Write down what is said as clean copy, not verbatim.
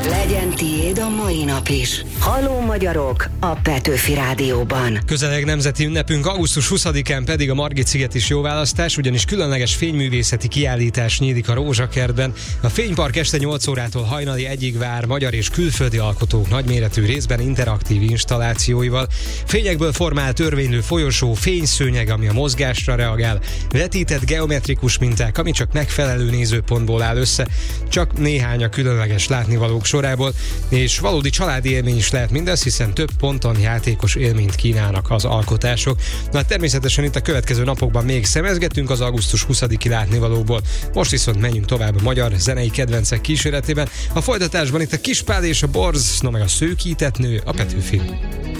Legyen tiéd a mai nap is. Halló magyarok a Petőfi Rádióban. Közeleg nemzeti ünnepünk, augusztus 20-án pedig a Margit-sziget is jó választás, ugyanis különleges fényművészeti kiállítás nyílik a Rózsakertben. A Fénypark este 8 órától hajnali 1-ig vár magyar és külföldi alkotók nagyméretű, részben interaktív installációival. Fényekből formált örvénylő folyosó, fényszőnyeg, ami a mozgásra reagál, vetített geometrikus minták, ami csak megfelelő nézőpontból áll össze, csak néhány a különleges látnivalók sorából, és valódi családi élmény is lehet mindez, hiszen több ponton játékos élményt kínálnak az alkotások. Na természetesen itt a következő napokban még szemezgetünk az augusztus 20-i látnivalóból. Most viszont menjünk tovább a magyar zenei kedvencek kíséretében. A folytatásban itt a Kispál és a Borz, no meg a Szőkített nő a Petőfin.